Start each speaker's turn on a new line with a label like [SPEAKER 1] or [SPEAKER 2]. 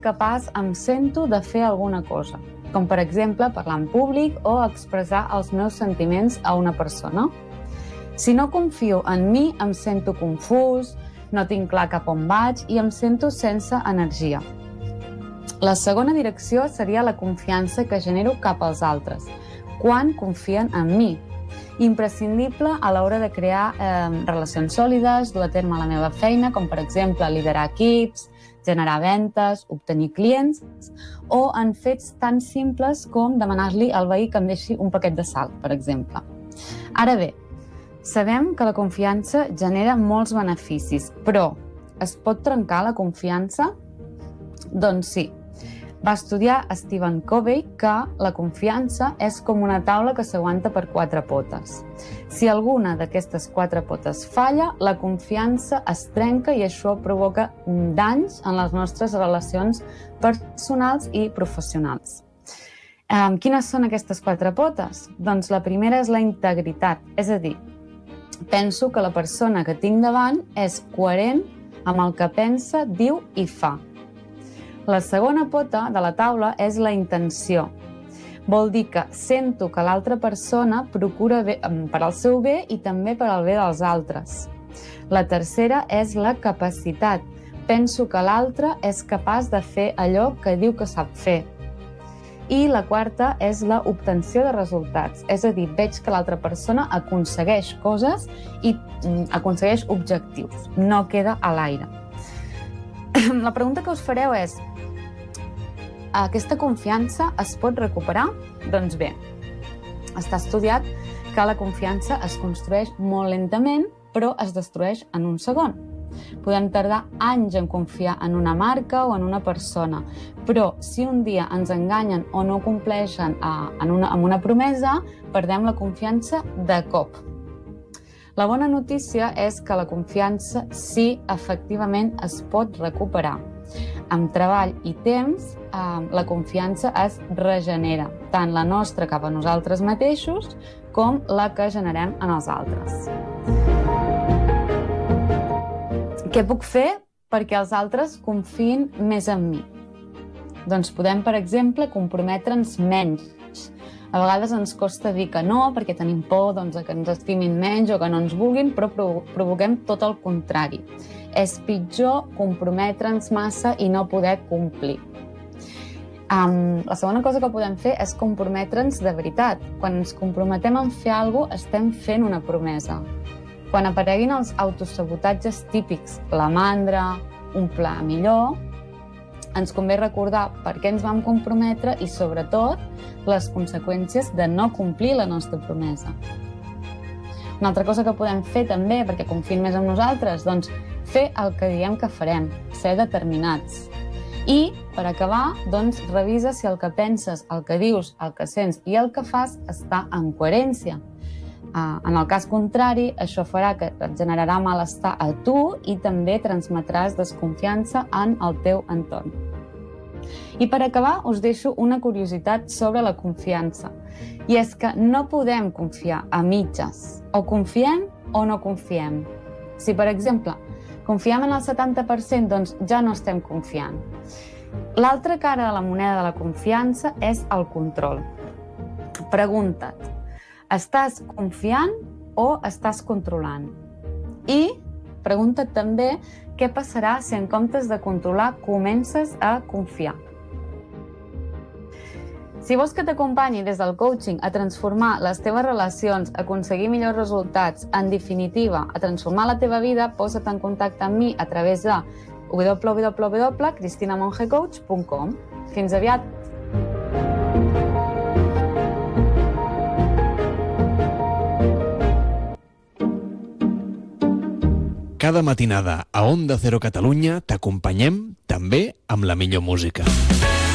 [SPEAKER 1] capaç em sento de fer alguna cosa, com per exemple parlar en públic o expressar els meus sentiments a una persona. Si no confio en mi, em sento confús, no tinc clar cap on vaig i em sento sense energia. La segona direcció seria la confiança que genero cap als altres, quan confien en mi. Imprescindible a l'hora de crear relacions sòlides, dur a terme la meva feina, com per exemple liderar equips, generar ventes, obtenir clients, o en fets tan simples com demanar-li al veí que em deixi un paquet de sal, per exemple. Ara bé, sabem que la confiança genera molts beneficis, però es pot trencar la confiança? Doncs sí. Va estudiar Stephen Covey que la confiança és com una taula que s'aguanta per 4 potes. Si alguna d'aquestes 4 potes falla, la confiança es trenca i això provoca danys en les nostres relacions personals i professionals. Quines són aquestes 4 potes? Doncs la primera és la integritat, és a dir, penso que la persona que tinc davant és coherent amb el que pensa, diu i fa. La segona pota de la taula és la intenció. Vol dir que sento que l'altra persona procura bé, per al seu bé i també per al bé dels altres. La tercera és la capacitat. Penso que l'altre és capaç de fer allò que diu que sap fer. I la quarta és la obtenció de resultats. És a dir, veig que l'altra persona aconsegueix coses i aconsegueix objectius. No queda a l'aire. La pregunta que us fareu és: aquesta confiança es pot recuperar? Doncs bé, està estudiat que la confiança es construeix molt lentament, però es destrueix en un segon. Podem tardar anys en confiar en una marca o en una persona, però si un dia ens enganyen o no compleixen amb una promesa, perdem la confiança de cop. La bona notícia és que la confiança sí, efectivament, es pot recuperar. Amb treball i temps, la confiança es regenera, tant la nostra cap a nosaltres mateixos com la que generem en els altres. Què puc fer perquè els altres confiïn més en mi? Doncs podem, per exemple, comprometre'ns menys. A vegades ens costa dir que no, perquè tenim por que ens estimin menys o que no ens vulguin, però provoquem tot el contrari. És pitjor comprometre'ns massa i no poder complir. La segona cosa que podem fer és comprometre'ns de veritat. Quan ens comprometem en fer alguna cosa, estem fent una promesa. Quan apareguin els autosabotatges típics, la mandra, un pla millor, ens convé recordar per què ens vam comprometre i, sobretot, les conseqüències de no complir la nostra promesa. Una altra cosa que podem fer també, perquè confiïn més en nosaltres, doncs fer el que diem que farem, ser determinats. I, per acabar, doncs, revisa si el que penses, el que dius, el que sents i el que fas està en coherència. En el cas contrari, això farà que et generarà malestar a tu i també transmetràs desconfiança en el teu entorn. I per acabar, us deixo una curiositat sobre la confiança. I és que no podem confiar a mitges. O confiem o no confiem. Si, per exemple, confiem en el 70%, doncs ja no estem confiant. L'altra cara de la moneda de la confiança és el control. Pregunta't: estàs confiant o estàs controlant? I pregunta't també què passarà si en comptes de controlar comences a confiar. Si vols que t'acompanyi des del coaching a transformar les teves relacions, a aconseguir millors resultats, en definitiva, a transformar la teva vida, posa't en contacte amb mi a través de www.cristinamongecoach.com. Fins aviat!
[SPEAKER 2] Cada matinada a Onda Cero Catalunya t'acompanyem també amb la millor música.